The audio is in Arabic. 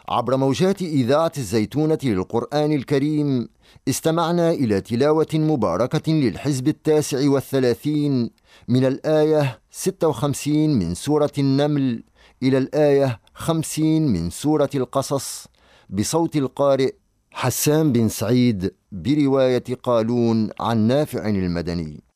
عبر موجات إذاعة الزيتونة للقرآن الكريم استمعنا إلى تلاوة مباركة للحزب 39 من الآية 56 من سورة النمل إلى الآية 50 من سورة القصص بصوت القارئ حسان بن سعيد برواية قالون عن نافع المدني.